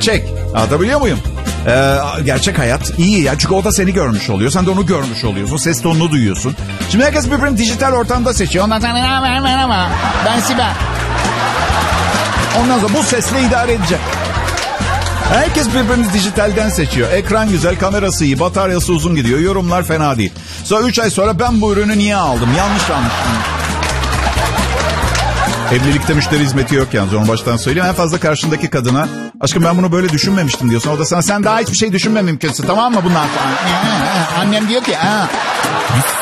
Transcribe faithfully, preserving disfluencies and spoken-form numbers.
gerçek. Anlatabiliyor muyum? Ee, gerçek hayat iyi ya. Çünkü o da seni görmüş oluyor. Sen de onu görmüş oluyorsun. Ses tonunu duyuyorsun. Şimdi herkes birbirini dijital ortamda seçiyor. Ondan sonra merhaba ben Sibel. Ondan sonra bu sesle idare edecek. Herkes birbirini dijitalden seçiyor. Ekran güzel, kamerası iyi, bataryası uzun gidiyor. Yorumlar fena değil. Sonra üç ay sonra ben bu ürünü niye aldım? Yanlış almışım. Evlilikte müşteri hizmeti yok yalnız, onu baştan söyleyeyim. En fazla karşındaki kadına aşkım ben bunu böyle düşünmemiştim diyorsun. O da sana sen daha hiçbir şey düşünme mümkünse, tamam mı bundan sonra? Annem diyor ki...